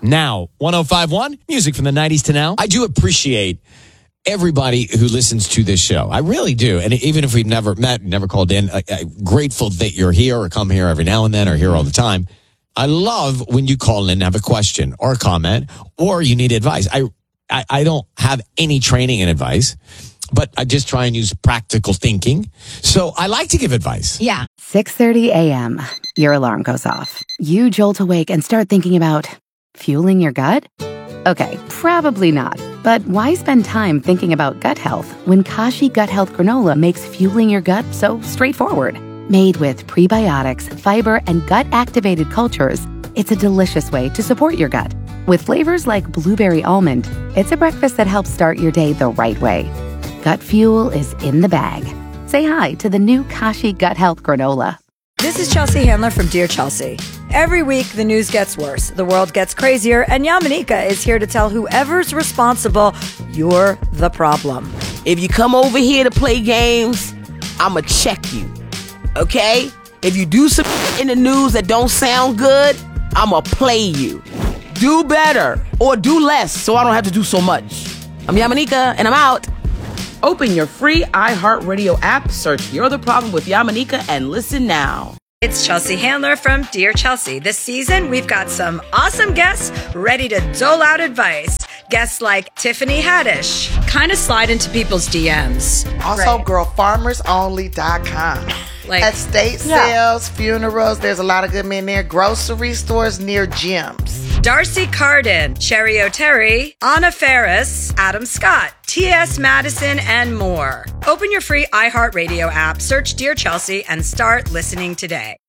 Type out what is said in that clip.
Now, 105.1, music from the 90s to now. I do appreciate everybody who listens to this show. I really do. And even if we've never met, never called in, grateful that you're here or come here every now and then or here all the time. I love when you call in and have a question or a comment or you need advice. I don't have any training and advice, but I just try and use practical thinking. So I like to give advice. Yeah. 6:30 a.m. Your alarm goes off. You jolt awake and start thinking about fueling your gut? Okay, probably not. But why spend time thinking about gut health when Kashi Gut Health Granola makes fueling your gut so straightforward? Made with prebiotics, fiber, and gut-activated cultures, it's a delicious way to support your gut. With flavors like blueberry almond, it's a breakfast that helps start your day the right way. Gut fuel is in the bag. Say hi to the new Kashi Gut Health Granola. This is Chelsea Handler from Dear Chelsea. Every week, the news gets worse, the world gets crazier, and Yamanika is here to tell whoever's responsible, you're the problem. If you come over here to play games, I'ma check you, okay? If you do some in the news that don't sound good, I'ma play you. Do better or do less so I don't have to do so much. I'm Yamanika, and I'm out. Open your free iHeartRadio app, search You're the Problem with Yamanika, and listen now. It's Chelsea Handler from Dear Chelsea. This season, we've got some awesome guests ready to dole out advice. Guests like Tiffany Haddish. Kind of slide into people's DMs. Also, girlfarmersonly.com. Like estate sales, funerals, there's a lot of good men there. Grocery stores near gyms. Darcy Carden, Cherry O'Terry, Anna Ferris, Adam Scott, T.S. Madison, and more. Open your free iHeartRadio app, search Dear Chelsea, and start listening today.